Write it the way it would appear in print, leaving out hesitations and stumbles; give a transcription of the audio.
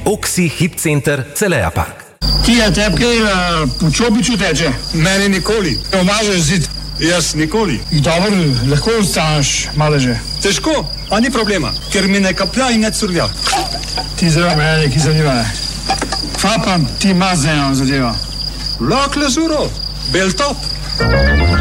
Oxy Hit Center Celeja Park. Kje te kaj po čopiču teče? Meni nikoli. Omažeš zid. Jaz nikoli. Dobro, lahko ostaneš maleže. Težko, a ni problema, ker mi ne kaplja in ne curlja. Ti zelo mene neki zanima. Fapam, ti mazeno zadeva. Lak lezuro, bel top.